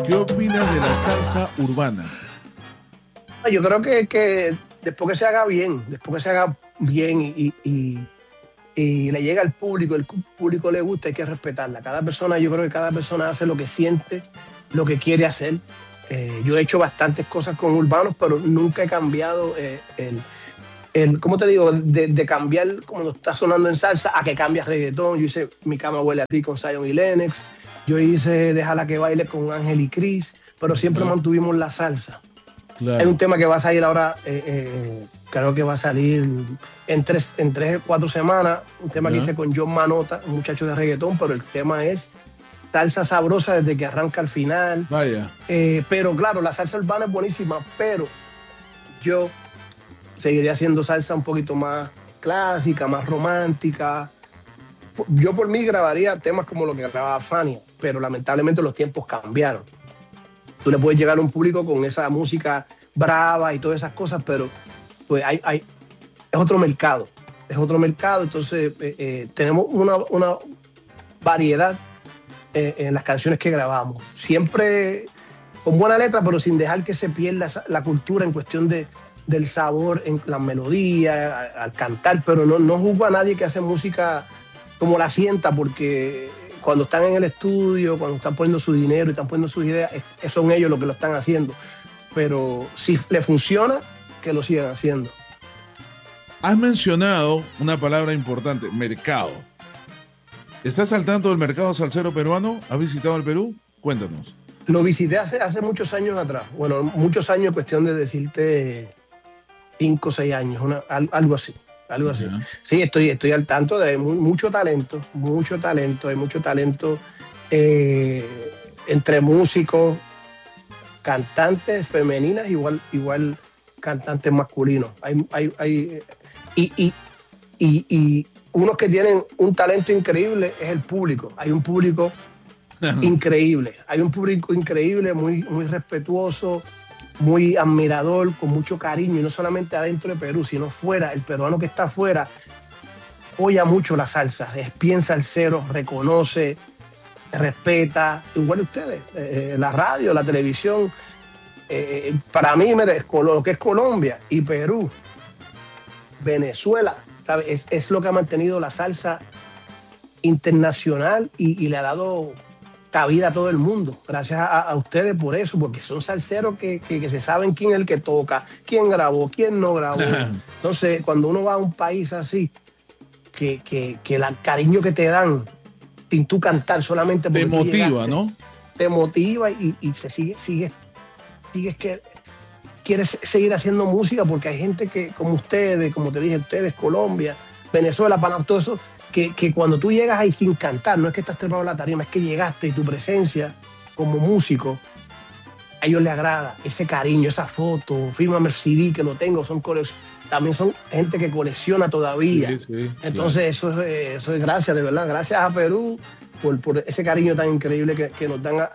¿Qué opinas de la salsa urbana? Yo creo que después que se haga bien, y le llega al público, el público le gusta, hay que respetarla. Yo creo que cada persona hace lo que siente, lo que quiere hacer. Yo he hecho bastantes cosas con urbanos, pero nunca he cambiado ¿cómo te digo? De cambiar como está sonando en salsa a que cambias reggaetón. Yo hice Mi cama huele a ti con Zion y Lennox. Yo hice Déjala que baile con Ángel y Cris, pero siempre mantuvimos la salsa. Claro. Hay un tema que va a salir ahora, creo que va a salir en 3 o 4 semanas, un tema que hice con John Manota, un muchacho de reggaetón, pero el tema es salsa sabrosa desde que arranca al final. Vaya. Pero claro, la salsa urbana es buenísima, pero yo seguiría haciendo salsa un poquito más clásica, más romántica. Yo por mí grabaría temas como lo que grababa Fania, pero lamentablemente los tiempos cambiaron. Tú le puedes llegar a un público con esa música brava y todas esas cosas, pero pues es otro mercado. Entonces tenemos una variedad en las canciones que grabamos. Siempre con buena letra, pero sin dejar que se pierda la cultura en cuestión del sabor en las melodías, al cantar, pero no juzgo a nadie que hace música como la sienta, porque cuando están en el estudio, cuando están poniendo su dinero y están poniendo sus ideas, son ellos los que lo están haciendo. Pero si le funciona, que lo sigan haciendo. Has mencionado una palabra importante, mercado. ¿Estás al tanto del mercado salsero peruano? ¿Has visitado el Perú? Cuéntanos. Lo visité hace muchos años atrás. Bueno, muchos años, cuestión de decirte 5 o 6 años, algo así. Sí, estoy al tanto de mucho talento, hay mucho talento entre músicos, cantantes femeninas, igual cantantes masculinos. Y unos que tienen un talento increíble es el público. Hay un público increíble, muy, muy respetuoso, muy admirador, con mucho cariño, y no solamente adentro de Perú, sino fuera. El peruano que está afuera apoya mucho la salsa, es bien salsero, reconoce, respeta, igual ustedes, la radio, la televisión. Para mí, mire, lo que es Colombia y Perú, Venezuela, ¿sabes? Es lo que ha mantenido la salsa internacional y le ha dado cabida a todo el mundo. Gracias a ustedes por eso, porque son salseros que se saben quién es el que toca, quién grabó, quién no grabó. Entonces, cuando uno va a un país así, que el cariño que te dan sin tú cantar solamente porque te motiva, llegaste, ¿no? Te motiva y te sigues que quieres seguir haciendo música, porque hay gente que, como ustedes, como te dije, ustedes, Colombia, Venezuela, Panamá, todo eso, que cuando tú llegas ahí sin cantar, no es que estás trepado en la tarima, es que llegaste y tu presencia como músico, a ellos les agrada ese cariño, esa foto, fírmame el CD que lo tengo, también son gente que colecciona todavía. Sí, entonces claro. Eso es gracias, de verdad, gracias a Perú por ese cariño tan increíble que nos dan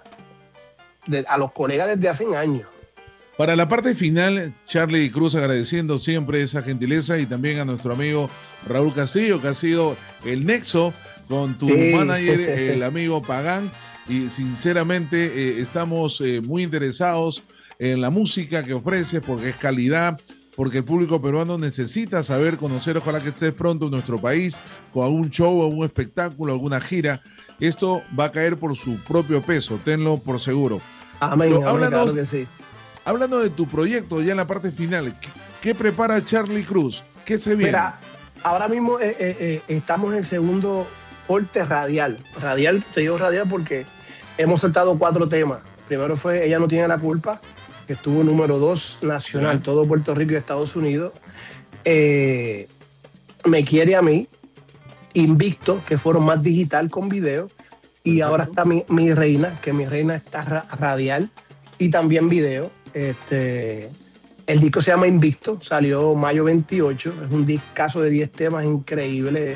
a los colegas desde hace años. Para la parte final, Charly Cruz agradeciendo siempre esa gentileza, y también a nuestro amigo Raúl Castillo, que ha sido el nexo con tu manager, el amigo Pagán, y sinceramente estamos muy interesados en la música que ofreces, porque es calidad, porque el público peruano necesita saber, conocer. Ojalá que estés pronto en nuestro país con algún show, algún espectáculo, alguna gira. Esto va a caer por su propio peso, tenlo por seguro. Amén, claro que sí. Hablando de tu proyecto, ya en la parte final, ¿qué prepara Charly Cruz? ¿Qué se viene? Mira, ahora mismo estamos en el segundo corte radial. Te digo radial porque hemos soltado 4 temas. Primero fue Ella no tiene la culpa, que estuvo número 2 nacional, todo Puerto Rico y Estados Unidos. Me quiere a mí, Invicto, que fueron más digital con video. Y ahora está mi reina, que mi reina está radial y también video. El disco se llama Invicto, salió mayo 28, es un discazo de 10 temas increíble,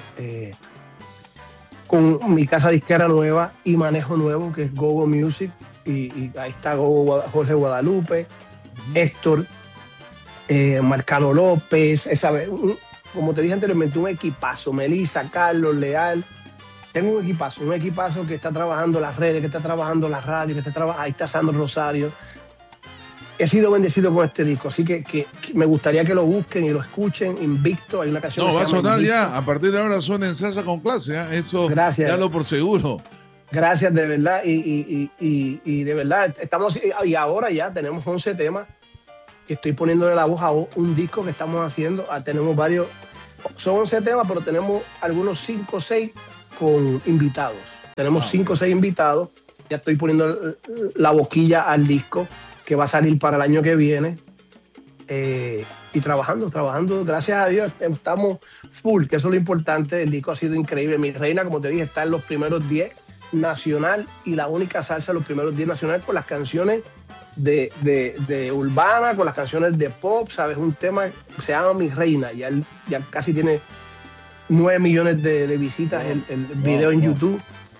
con mi casa disquera nueva y manejo nuevo, que es Gogo Music, y ahí está Jorge Guadalupe, Héctor, Marcano López, como te dije anteriormente, un equipazo, Melissa, Carlos, Leal, tengo un equipazo que está trabajando las redes, que está trabajando la radio, ahí está Sandro Rosario. He sido bendecido con este disco, así que me gustaría que lo busquen y lo escuchen. Invicto, hay una canción. No, va a sonar Invicto. ya, a partir de ahora suena en Salsa con Clase, ¿eh? Eso, gracias. Ya lo por seguro. Gracias, de verdad, y de verdad, y ahora ya tenemos 11 temas que estoy poniéndole la voz a un disco que estamos haciendo. Tenemos varios, son 11 temas, pero tenemos algunos 5 o 6 con invitados. Tenemos 5 o 6 invitados, ya estoy poniendo la boquilla al disco, que va a salir para el año que viene, y trabajando, gracias a Dios, estamos full, que eso es lo importante. El disco ha sido increíble. Mi Reina, como te dije, está en los primeros 10 nacional, y la única salsa en los primeros 10 nacional, con las canciones de urbana, con las canciones de pop, ¿sabes? Un tema que se llama Mi Reina, ya casi tiene 9 millones de visitas el video en YouTube.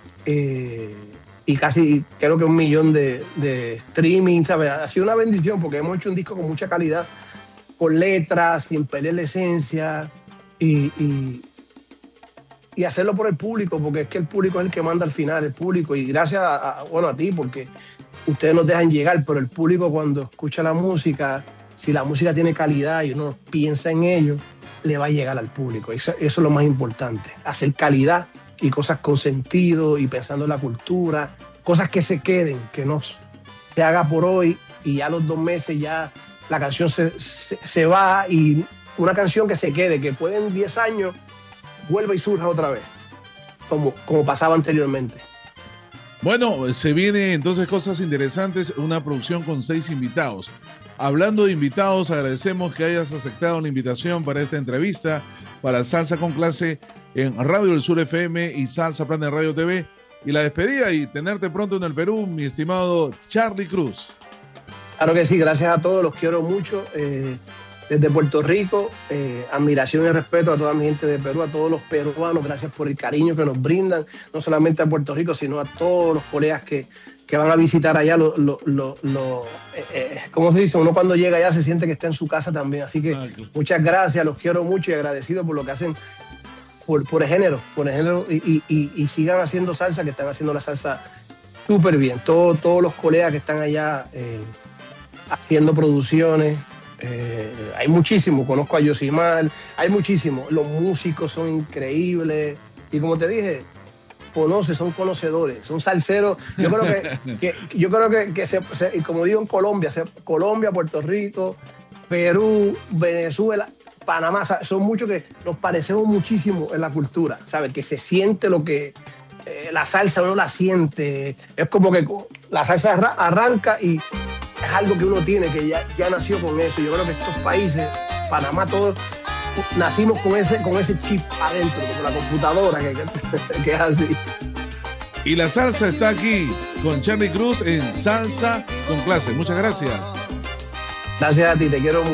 Y casi creo que 1 millón de streaming, ¿sabes? Ha sido una bendición porque hemos hecho un disco con mucha calidad, con letras, sin perder la esencia, y hacerlo por el público, porque es que el público es el que manda al final, el público. Y gracias a ti, porque ustedes nos dejan llegar, pero el público, cuando escucha la música, si la música tiene calidad y uno piensa en ello, le va a llegar al público. Eso es lo más importante, hacer calidad y cosas con sentido y pensando en la cultura, cosas que se queden, que no se haga por hoy y ya a los 2 meses ya la canción se va, y una canción que se quede, que puede en 10 años vuelva y surja otra vez, como pasaba anteriormente. Bueno, se viene entonces cosas interesantes, una producción con 6 invitados. Hablando de invitados, agradecemos que hayas aceptado la invitación para esta entrevista para Salsa con Clase en Radio del Sur FM y Salsa Planet Radio TV, y la despedida y tenerte pronto en el Perú, mi estimado Charly Cruz. Claro que sí, gracias a todos, los quiero mucho. Desde Puerto Rico, admiración y respeto a toda mi gente de Perú, a todos los peruanos, gracias por el cariño que nos brindan, no solamente a Puerto Rico, sino a todos los colegas que van a visitar allá. ¿Cómo se dice? Uno cuando llega allá se siente que está en su casa también, así que muchas gracias, los quiero mucho y agradecido por lo que hacen por el género, y sigan haciendo salsa, que están haciendo la salsa súper bien. Todos los colegas que están allá haciendo producciones, hay muchísimo, conozco a Yosimar, hay muchísimo, los músicos son increíbles, y como te dije, son conocedores, son salseros. Yo creo que como digo, en Colombia, Puerto Rico, Perú, Venezuela, Panamá, son muchos que nos parecemos muchísimo en la cultura, ¿sabes? Que se siente lo que la salsa uno la siente, es como que la salsa arranca y es algo que uno tiene, que ya nació con eso. Yo creo que estos países, Panamá, todos nacimos con ese chip adentro, como la computadora, que es así. Y la salsa está aquí con Charly Cruz en Salsa con Clase. Muchas gracias. Gracias a ti, te quiero mucho.